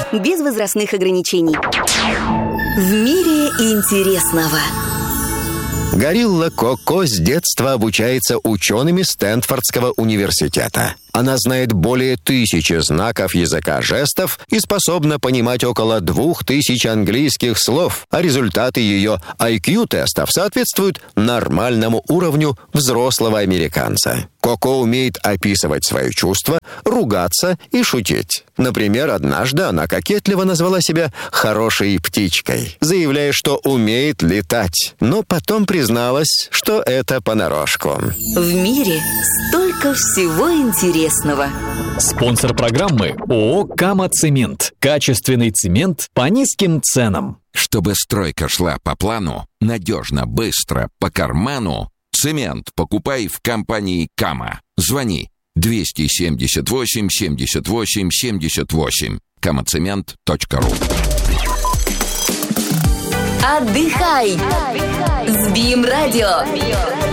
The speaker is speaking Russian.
без возрастных ограничений. В мире интересного. Горилла Коко с детства обучается учеными Стэнфордского университета. Она знает более 1000 знаков языка жестов и способна понимать около 2000 английских слов, а результаты ее IQ-тестов соответствуют нормальному уровню взрослого американца. Коко умеет описывать свои чувства, ругаться и шутить. Например, однажды она кокетливо назвала себя «хорошей птичкой», заявляя, что умеет летать, но потом призналась, что это понарошку. В мире столько всего интересного. Спонсор программы ООО «Кама-Цемент». Качественный цемент по низким ценам. Чтобы стройка шла по плану, надежно, быстро, по карману, цемент покупай в компании «Кама». Звони 278 78 78. kamacement.ru. Отдыхай с БИМ Радио.